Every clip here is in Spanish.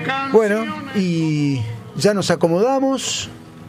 Bueno, y ya nos acomodamos.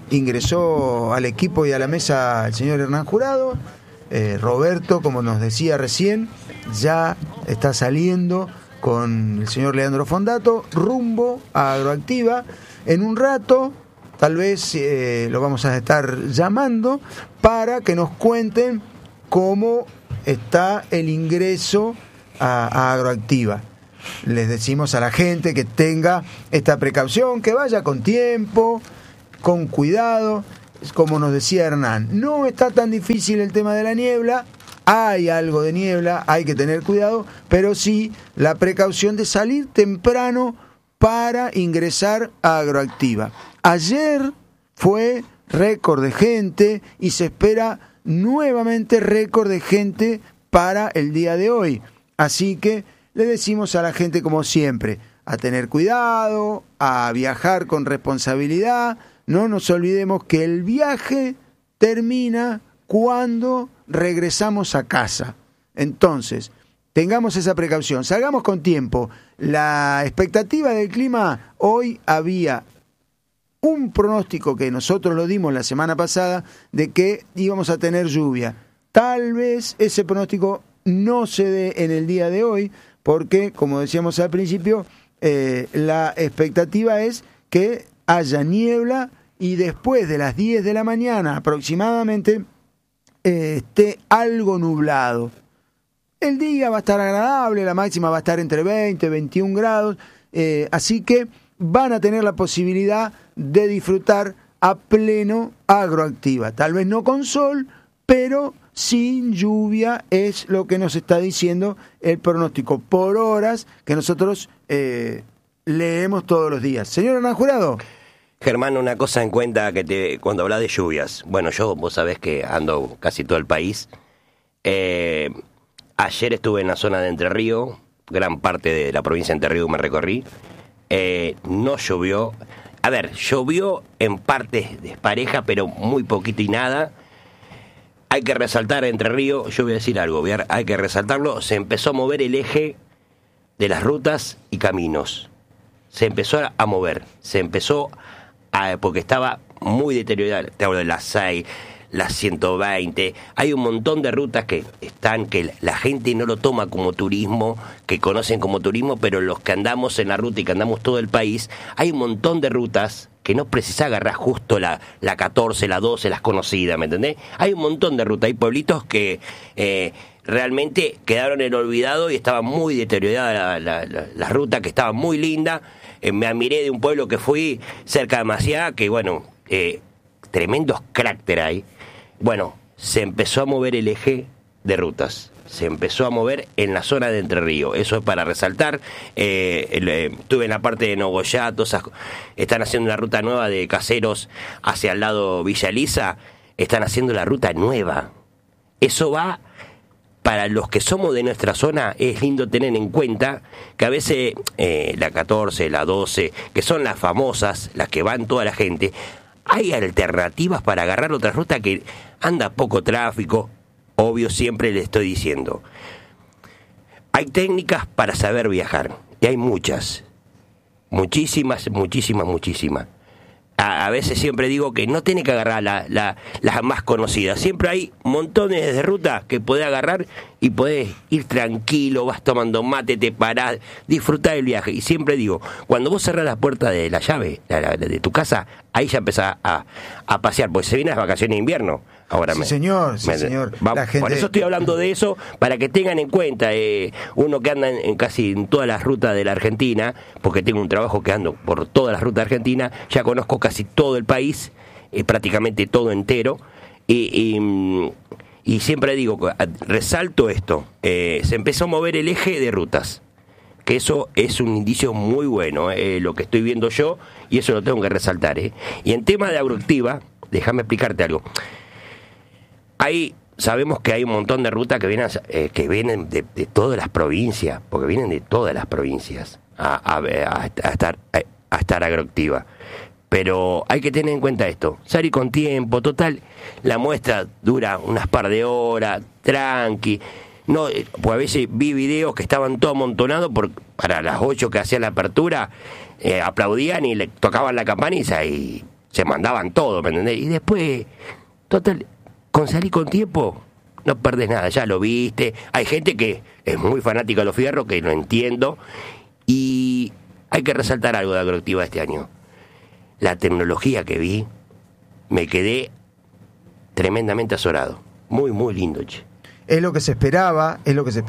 Ingresó al equipo y a la mesa el señor Hernán Jurado. Roberto, como nos decía recién, ya está saliendo con el señor Leandro Fondato rumbo a Agroactiva. En un rato, tal vez lo vamos a estar llamando para que nos cuenten cómo está el ingreso a Agroactiva. Les decimos a la gente que tenga esta precaución, que vaya con tiempo, con cuidado. Como nos decía Hernán, no está tan difícil el tema de la niebla. Hay algo de niebla, hay que tener cuidado, pero sí la precaución de salir temprano para ingresar a Agroactiva. Ayer fue récord de gente y se espera nuevamente récord de gente para el día de hoy. Así que le decimos a la gente, como siempre, a tener cuidado, a viajar con responsabilidad. No nos olvidemos que el viaje termina cuando regresamos a casa. Entonces, tengamos esa precaución, salgamos con tiempo. La expectativa del clima, hoy había un pronóstico que nosotros lo dimos la semana pasada de que íbamos a tener lluvia. Tal vez ese pronóstico no se dé en el día de hoy, porque, como decíamos al principio, la expectativa es que haya niebla y después de las 10 de la mañana aproximadamente esté algo nublado. El día va a estar agradable, la máxima va a estar entre 20 y 21 grados, así que van a tener la posibilidad de disfrutar a pleno Agroactiva. Tal vez no con sol, pero sin lluvia es lo que nos está diciendo el pronóstico por horas que nosotros leemos todos los días. Señor Hernán Jurado. Germán, una cosa en cuenta cuando hablas de lluvias. Bueno, vos sabés que ando casi todo el país. Ayer estuve en la zona de Entre Ríos, gran parte de la provincia de Entre Ríos me recorrí. No llovió. A ver, llovió en partes despareja, pero muy poquito y nada. Hay que resaltar Entre Ríos, yo voy a decir algo, hay que resaltarlo, se empezó a mover el eje de las rutas y caminos. Se empezó a mover, porque estaba muy deteriorada. Te hablo de las 6, las 120. Hay un montón de rutas que la gente no lo toma como turismo, que conocen como turismo, pero los que andamos en la ruta y que andamos todo el país, hay un montón de rutas que no precisa agarrar justo la 14, la 12, las conocidas, ¿me entendés? Hay un montón de rutas, hay pueblitos que realmente quedaron en el olvidado y estaba muy deteriorada la ruta, que estaba muy linda. Me admiré de un pueblo que fui cerca de Maciá, que bueno, tremendos cráteres ahí. Bueno, se empezó a mover el eje de rutas. Se empezó a mover en la zona de Entre Ríos. Eso es para resaltar. Estuve en la parte de Nogoyá, están haciendo una ruta nueva de Caseros hacia el lado Villa Elisa. Están haciendo la ruta nueva. Eso va, para los que somos de nuestra zona, es lindo tener en cuenta que a veces la 14, la 12, que son las famosas, las que van toda la gente, hay alternativas para agarrar otra ruta que anda poco tráfico. Obvio, siempre le estoy diciendo. Hay técnicas para saber viajar, y hay muchas. Muchísimas. A veces siempre digo que no tiene que agarrar las más conocidas. Siempre hay montones de rutas que podés agarrar y podés ir tranquilo, vas tomando mate, te parás, disfrutá del viaje. Y siempre digo, cuando vos cerrás la puerta de la llave de tu casa, ahí ya empezás a pasear, porque se vienen las vacaciones de invierno. Ahora sí, señor. La gente... Por eso estoy hablando de eso, para que tengan en cuenta, uno que anda casi en todas las rutas de la Argentina, porque tengo un trabajo que ando por todas las rutas de Argentina, ya conozco casi todo el país, prácticamente todo entero, y siempre digo, resalto esto, se empezó a mover el eje de rutas, que eso es un indicio muy bueno, lo que estoy viendo yo, y eso lo tengo que resaltar. Y en tema de Agroactiva, déjame explicarte algo. Sabemos que hay un montón de rutas que vienen de todas las provincias, porque vienen de todas las provincias a estar Agroactiva. Pero hay que tener en cuenta esto, salir con tiempo, total, la muestra dura unas par de horas, tranqui, No, pues a veces vi videos que estaban todos amontonados para las 8 que hacía la apertura, aplaudían y le tocaban la campanilla y se mandaban todo, ¿me entendés? Y después, total, con salir con tiempo, no perdés nada, ya lo viste. Hay gente que es muy fanática de los fierros, que lo entiendo, y hay que resaltar algo de Agroactiva este año. La tecnología que vi, me quedé tremendamente azorado. Muy, muy lindo, che. Es lo que se esperaba,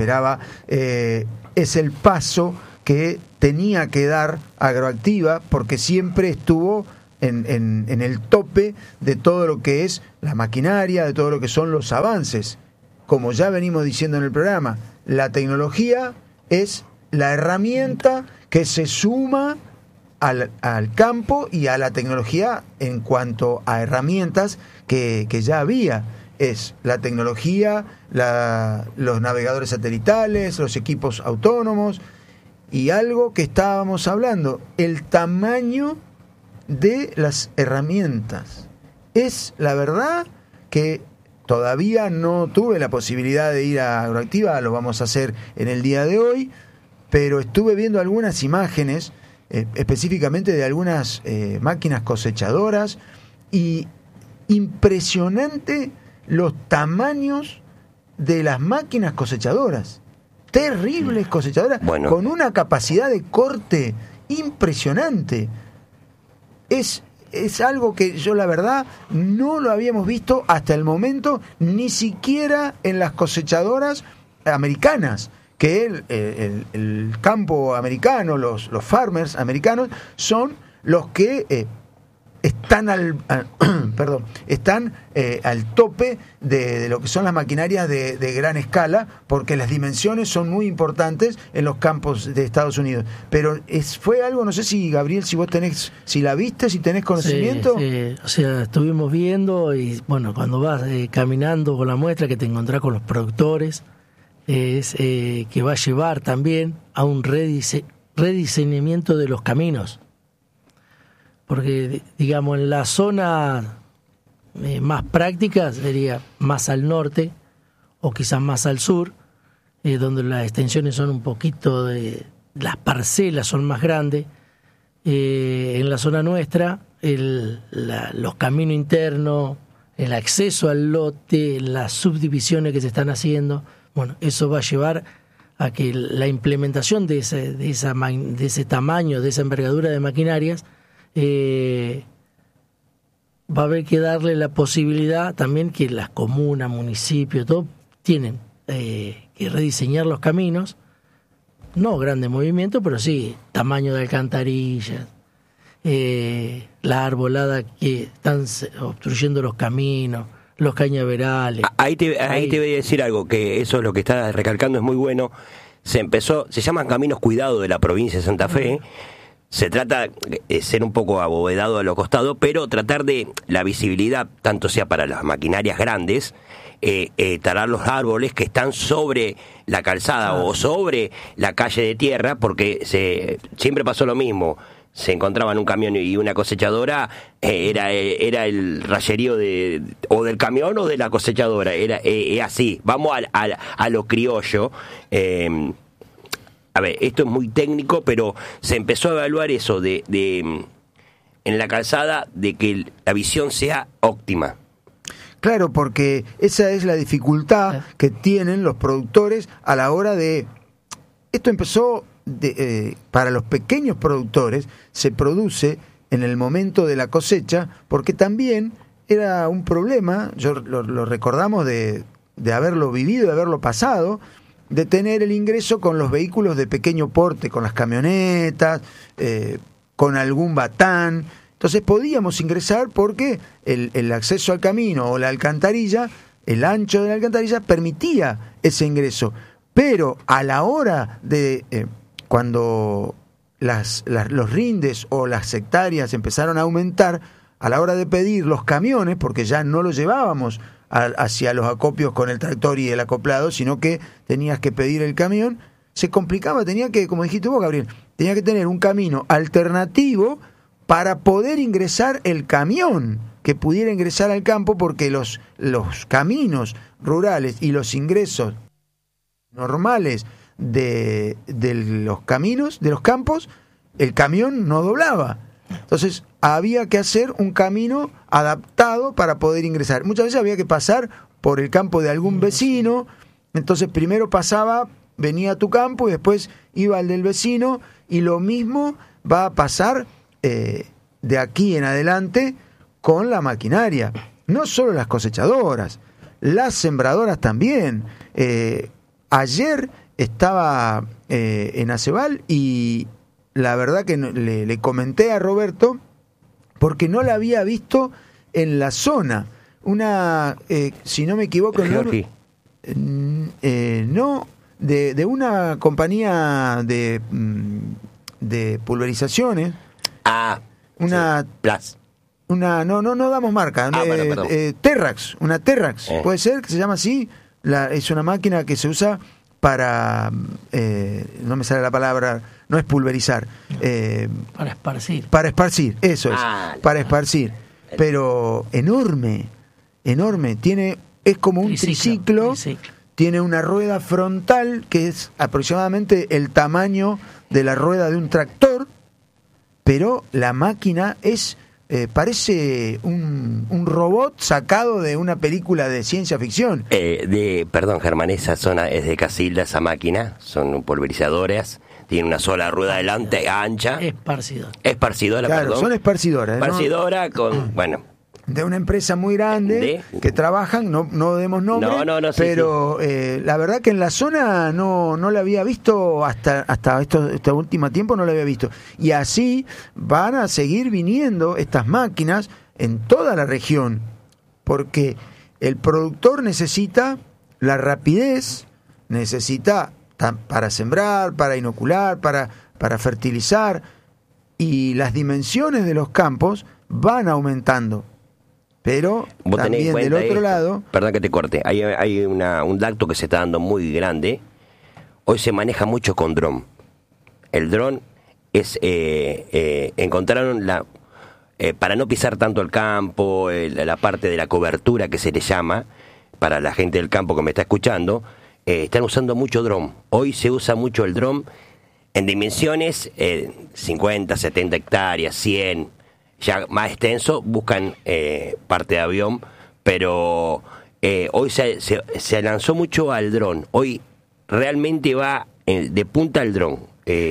es el paso que tenía que dar Agroactiva, porque siempre estuvo en el tope de todo lo que es la maquinaria, de todo lo que son los avances. Como ya venimos diciendo en el programa, la tecnología es la herramienta que se suma al campo y a la tecnología en cuanto a herramientas que ya había. Es la tecnología, los navegadores satelitales, los equipos autónomos y algo que estábamos hablando, el tamaño de las herramientas. Es la verdad que todavía no tuve la posibilidad de ir a Agroactiva, lo vamos a hacer en el día de hoy, pero estuve viendo algunas imágenes, específicamente de algunas máquinas cosechadoras, y impresionante los tamaños de las máquinas cosechadoras. Terribles cosechadoras, bueno, con una capacidad de corte impresionante. Es algo que yo la verdad no lo habíamos visto hasta el momento, ni siquiera en las cosechadoras americanas, que el campo americano, los farmers americanos son los que están al tope de lo que son las maquinarias de gran escala, porque las dimensiones son muy importantes en los campos de Estados Unidos. Pero fue algo, no sé si Gabriel, si la viste, si tenés conocimiento. Sí, o sea, estuvimos viendo y bueno, cuando vas caminando con la muestra que te encontrás con los productores, es que va a llevar también a un rediseñamiento de los caminos. Porque, digamos, en la zona más práctica sería más al norte o quizás más al sur, donde las extensiones son un poquito las parcelas son más grandes. En la zona nuestra, los caminos internos, el acceso al lote, las subdivisiones que se están haciendo, bueno, eso va a llevar a que la implementación de ese tamaño, de esa envergadura de maquinarias, va a haber que darle la posibilidad también que las comunas, municipios, todo tienen que rediseñar los caminos, no grandes movimientos, pero sí tamaño de alcantarillas, la arbolada que están obstruyendo los caminos, los cañaverales. Ahí te voy a decir algo, que eso es lo que está recalcando, es muy bueno. Se llaman caminos cuidados de la provincia de Santa Fe. Se trata de ser un poco abovedado a los costados, pero tratar de la visibilidad, tanto sea para las maquinarias grandes, talar los árboles que están sobre la calzada o sobre la calle de tierra, porque siempre pasó lo mismo. Se encontraban un camión y una cosechadora, era el rayerío o del camión o de la cosechadora, era así. Vamos a lo criollo. A ver, esto es muy técnico, pero se empezó a evaluar eso en la calzada, de que la visión sea óptima. Claro, porque esa es la dificultad que tienen los productores a la hora de... Esto empezó para los pequeños productores, se produce en el momento de la cosecha, porque también era un problema, yo lo recordamos de haberlo vivido, de haberlo pasado, de tener el ingreso con los vehículos de pequeño porte, con las camionetas, con algún batán. Entonces podíamos ingresar porque el acceso al camino o la alcantarilla, el ancho de la alcantarilla permitía ese ingreso. Pero a la hora de cuando los rindes o las hectáreas empezaron a aumentar, a la hora de pedir los camiones, porque ya no los llevábamos hacia los acopios con el tractor y el acoplado, sino que tenías que pedir el camión, se complicaba, tenía que, como dijiste vos, Gabriel, tenía que tener un camino alternativo para poder ingresar el camión, que pudiera ingresar al campo, porque los caminos rurales y los ingresos normales de los caminos, de los campos, el camión no doblaba. Entonces había que hacer un camino adaptado para poder ingresar. Muchas veces había que pasar por el campo de algún vecino, entonces primero pasaba, venía a tu campo y después iba al del vecino, y lo mismo va a pasar de aquí en adelante con la maquinaria. No solo las cosechadoras, las sembradoras también. Ayer estaba en Aceval y la verdad que le comenté a Roberto porque no la había visto en la zona. Una, si no me equivoco, no, de una compañía de pulverizaciones. Una sí. Plus. No damos marca. Bueno, Terrax, una Terrax, puede ser que se llama así. Es una máquina que se usa para, no me sale la palabra, no es pulverizar. Para esparcir. Para esparcir, eso es, para esparcir. Pero enorme, es como un triciclo. Tiene una rueda frontal que es aproximadamente el tamaño de la rueda de un tractor, pero la máquina es parece un robot sacado de una película de ciencia ficción. Perdón, Germán, esa zona es de Casilda, esa máquina, son pulverizadoras, tiene una sola rueda delante, ancha. Esparcidora, claro, perdón. Son esparcidoras. Esparcidora, ¿no? con, bueno... De una empresa muy grande que trabajan, no demos nombre, pero sí. La verdad que en la zona no la había visto hasta este último tiempo, no la había visto. Y así van a seguir viniendo estas máquinas en toda la región, porque el productor necesita la rapidez, necesita para sembrar, para inocular, para fertilizar, y las dimensiones de los campos van aumentando. Pero también del otro lado... Perdón que te corte, hay un dato que se está dando muy grande. Hoy se maneja mucho con dron. El dron es... encontraron para no pisar tanto el campo, la parte de la cobertura que se le llama, para la gente del campo que me está escuchando, están usando mucho dron. Hoy se usa mucho el dron en dimensiones 50, 70 hectáreas, 100... ya más extenso, buscan parte de avión, pero hoy se lanzó mucho al dron. Hoy realmente va de punta al dron.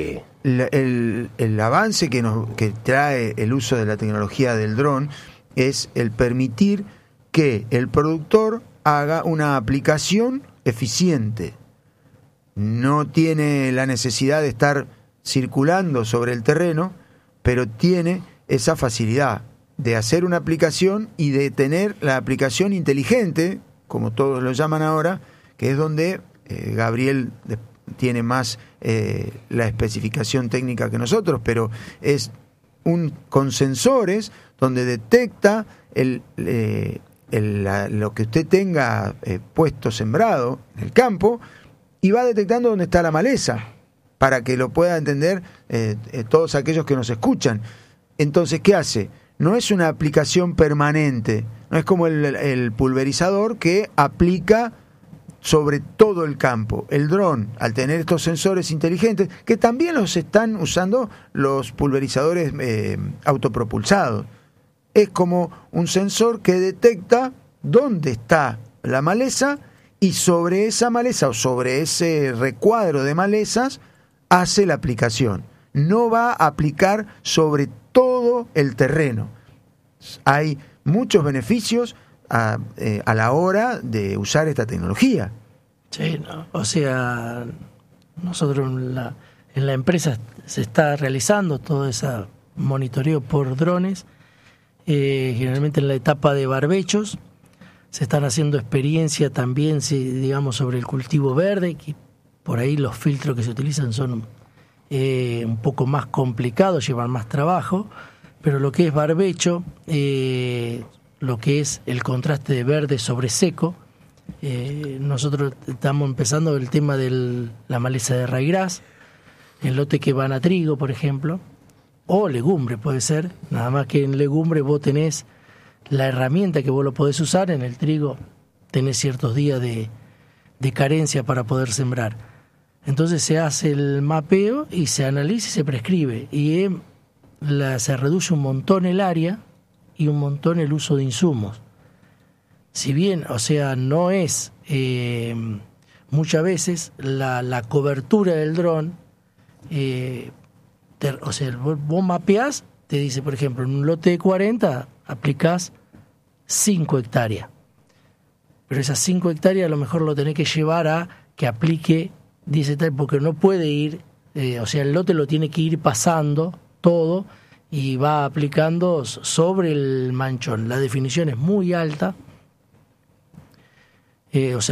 El avance que trae el uso de la tecnología del dron es el permitir que el productor haga una aplicación eficiente. No tiene la necesidad de estar circulando sobre el terreno, pero tiene esa facilidad de hacer una aplicación y de tener la aplicación inteligente, como todos lo llaman ahora, que es donde Gabriel tiene más la especificación técnica que nosotros, pero es con sensores donde detecta lo que usted tenga puesto sembrado en el campo y va detectando dónde está la maleza, para que lo pueda entender todos aquellos que nos escuchan. Entonces, ¿qué hace? No es una aplicación permanente, no es como el pulverizador que aplica sobre todo el campo. El dron, al tener estos sensores inteligentes, que también los están usando los pulverizadores autopropulsados, es como un sensor que detecta dónde está la maleza y sobre esa maleza o sobre ese recuadro de malezas hace la aplicación. No va a aplicar sobre todo el terreno. Hay muchos beneficios a la hora de usar esta tecnología. Sí, no. O sea, nosotros en la empresa se está realizando todo ese monitoreo por drones, generalmente en la etapa de barbechos. Se están haciendo experiencia también, digamos, sobre el cultivo verde, que por ahí los filtros que se utilizan son un poco más complicados, llevan más trabajo, pero lo que es barbecho, lo que es el contraste de verde sobre seco, nosotros estamos empezando el tema de la maleza de raigras, en lote que van a trigo, por ejemplo, o legumbre puede ser, nada más que en legumbre vos tenés la herramienta que vos lo podés usar, en el trigo tenés ciertos días de de carencia para poder sembrar. Entonces se hace el mapeo y se analiza y se prescribe. Y se reduce un montón el área y un montón el uso de insumos. Si bien, o sea, no es muchas veces la cobertura del dron, o sea, vos mapeás, te dice, por ejemplo, en un lote de 40 aplicás 5 hectáreas. Pero esas 5 hectáreas a lo mejor lo tenés que llevar a que aplique 10 hectáreas, porque no puede ir, o sea, el lote lo tiene que ir pasando todo y va aplicando sobre el manchón. La definición es muy alta, o sea,